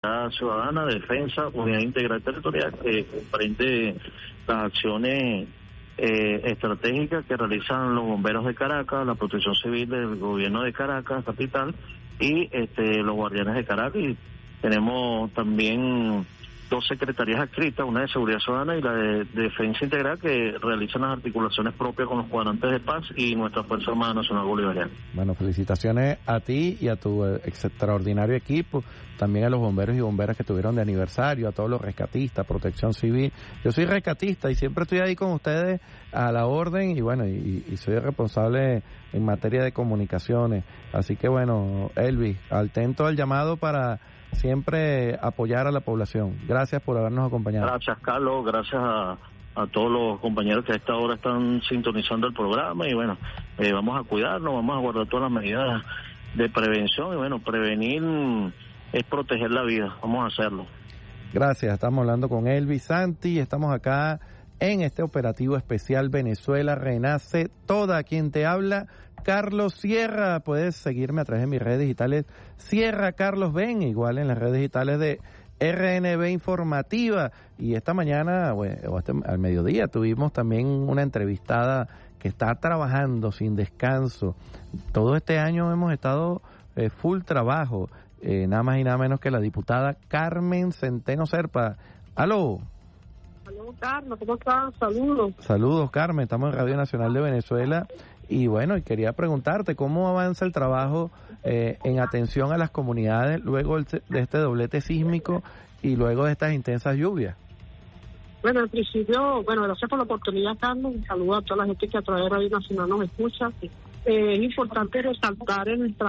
Ciudadana, Defensa, Unidad Integral Territorial, que comprende las acciones estratégicas que realizan los bomberos de Caracas, la Protección Civil del Gobierno de Caracas, capital, y los Guardianes de Caracas. Y tenemos también dos secretarías adscritas, una de Seguridad Ciudadana y la de Defensa Integral, que realizan las articulaciones propias con los cuadrantes de paz y nuestra Fuerza Armada Nacional Bolivariana. Bueno, felicitaciones a ti y a tu extraordinario equipo, también a los bomberos y bomberas que tuvieron de aniversario, a todos los rescatistas, Protección Civil. Yo soy rescatista y siempre estoy ahí con ustedes a la orden, y bueno, y soy responsable en materia de comunicaciones. Así que bueno, Elvis, atento al llamado para siempre apoyar a la población. Gracias por habernos acompañado. Gracias, Carlos, gracias a todos los compañeros que a esta hora están sintonizando el programa, y bueno, vamos a cuidarnos, vamos a guardar todas las medidas de prevención, y bueno, prevenir es proteger la vida, vamos a hacerlo. Gracias, estamos hablando con Elvis Santi, estamos acá en este operativo especial Venezuela Renace Toda. Quien te habla, Carlos Sierra. Puedes seguirme a través de mis redes digitales, Sierra Carlos Ben, igual en las redes digitales de RNB Informativa. Y esta mañana, al mediodía, tuvimos también una entrevistada que está trabajando sin descanso. Todo este año hemos estado full trabajo, nada más y nada menos que la diputada Carmen Centeno Serpa. ¡Aló! Aló, Carlos, ¿cómo estás? Saludos. Saludos, Carmen, estamos en Radio Nacional de Venezuela. Y bueno, y quería preguntarte cómo avanza el trabajo en atención a las comunidades luego de este doblete sísmico y luego de estas intensas lluvias. Bueno, en principio, gracias por la oportunidad, Carlos. Un saludo a toda la gente que a través de Radio Nacional nos escucha. Es importante resaltar en el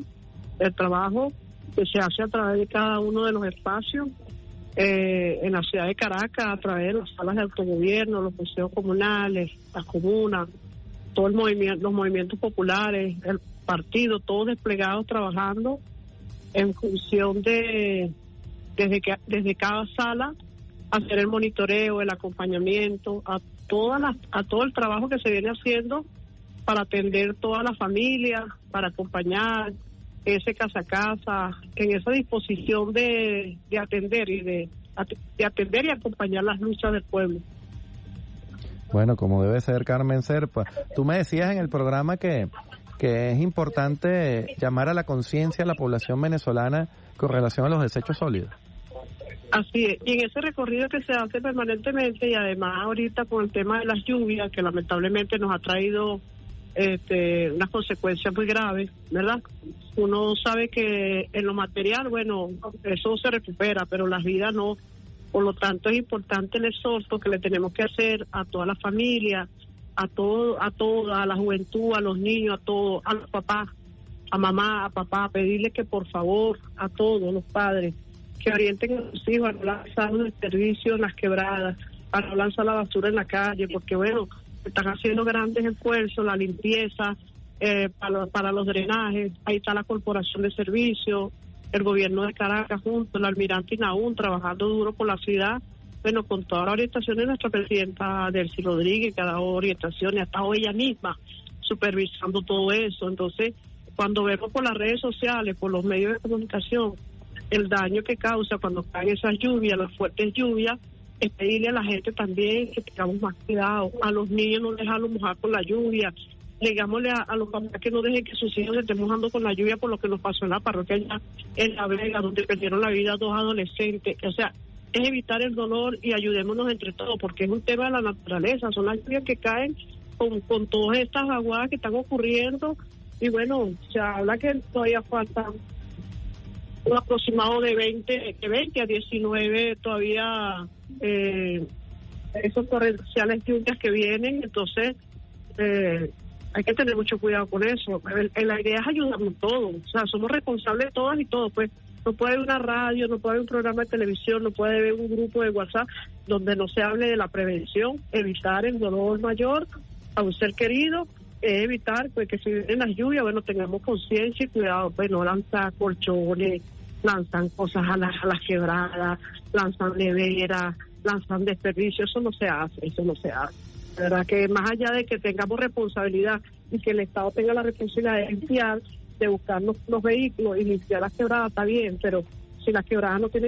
trabajo que se hace a través de cada uno de los espacios en la ciudad de Caracas, a través de las salas de autogobierno, los museos comunales, las comunas, todo el movimiento, los movimientos populares, el partido, todos desplegados trabajando en función de desde cada sala hacer el monitoreo, el acompañamiento a todo el trabajo que se viene haciendo para atender toda la familia, para acompañar ese casa a casa, en esa disposición de atender y atender y acompañar las luchas del pueblo. Bueno, como debe ser, Carmen Serpa. Tú me decías en el programa que es importante llamar a la conciencia a la población venezolana con relación a los desechos sólidos. Así es, y en ese recorrido que se hace permanentemente, y además ahorita con el tema de las lluvias, que lamentablemente nos ha traído unas consecuencias muy graves, ¿verdad? Uno sabe que en lo material, eso se recupera, pero las vidas no. Por lo tanto, es importante el exhorto que le tenemos que hacer a toda la familia, a la juventud, a los niños, a los papás, a mamá, a papá, pedirle que por favor a todos los padres que orienten a sus hijos a no lanzar un desperdicio en las quebradas, a no lanzar la basura en la calle, porque están haciendo grandes esfuerzos, la limpieza para los drenajes. Ahí está la Corporación de Servicios, el gobierno de Caracas junto, el almirante Inaún, trabajando duro por la ciudad, con toda la orientación de nuestra presidenta Delcy Rodríguez, que ha dado orientaciones, ha estado ella misma supervisando todo eso. Entonces, cuando vemos por las redes sociales, por los medios de comunicación, el daño que causa cuando caen esas lluvias, las fuertes lluvias, es pedirle a la gente también que tengamos más cuidado, a los niños no dejarlos mojar con la lluvia, digámosle a los papás que no dejen que sus hijos se estén mojando con la lluvia por lo que nos pasó en la parroquia en La Vega, donde perdieron la vida 2 adolescentes. O sea, es evitar el dolor y ayudémonos entre todos, porque es un tema de la naturaleza, son las lluvias que caen con todas estas aguadas que están ocurriendo, y se habla que todavía faltan un aproximado de 20 a 19 todavía esos torrenciales lluvias que vienen. Entonces hay que tener mucho cuidado con eso. La idea es ayudarnos todos, o sea, somos responsables de todas y todos, no puede haber una radio, no puede haber un programa de televisión, no puede haber un grupo de WhatsApp donde no se hable de la prevención, evitar el dolor mayor a un ser querido, evitar que si vienen las lluvias, tengamos conciencia y cuidado, no lanzar colchones, lanzan cosas a las quebradas, lanzan neveras, lanzan desperdicios, eso no se hace. La verdad que más allá de que tengamos responsabilidad y que el Estado tenga la responsabilidad de limpiar, de buscar los vehículos y limpiar las quebradas, está bien, pero si las quebradas no tienen